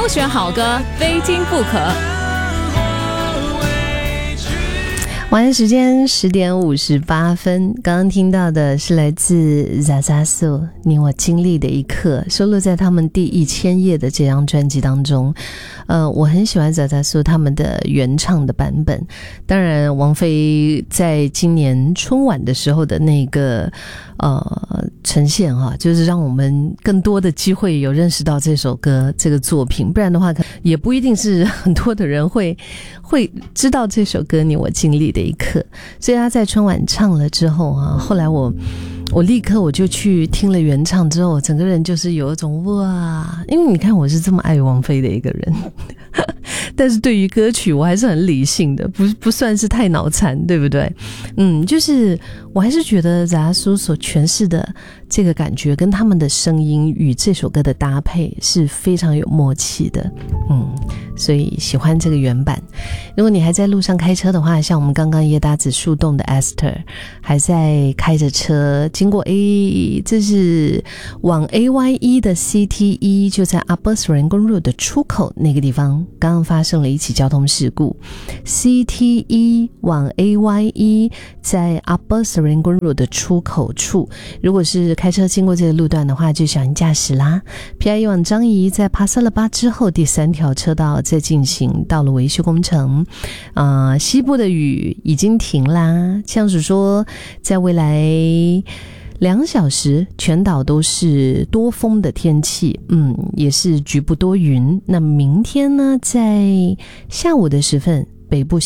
优选好歌，非听不可。 晚安时间10点58分，刚刚听到的是来自 Zazasu 你我经历的一刻，收录在他们第1000页的这张专辑当中。我很喜欢 Zazasu 他们的原唱的版本，当然王菲在今年春晚的时候的那个呈现就是让我们更多的机会有认识到这首歌这个作品，不然的话也不一定是很多的人会知道这首歌你我经历的一刻。所以他在春晚唱了之后后来我立刻我就去听了原唱之后，整个人就是有一种哇，因为你看我是这么爱王菲的一个人但是对于歌曲我还是很理性的，不算是太脑残，对不对？就是我还是觉得Zazasu所诠释的这个感觉跟他们的声音与这首歌的搭配是非常有默契的。所以喜欢这个原版。如果你还在路上开车的话，像我们刚刚耶达子树洞的 Esther 还在开着车经过这是往 AYE 的 CT1， 就在 Upper Serangoon Road 的出口那个地方刚刚发生了一起交通事故。 CT1 往 AYE 在 Upper Serangoon Road 的出口处，如果是开车经过这个路段的话就小心驾驶啦。 PIE 往张仪在帕萨勒巴之后第3条车道在进行道路维修工程。西部的雨已经停啦，像是说在未来2小时全岛都是多风的天气，也是局部多云。那明天呢，在下午的时分北部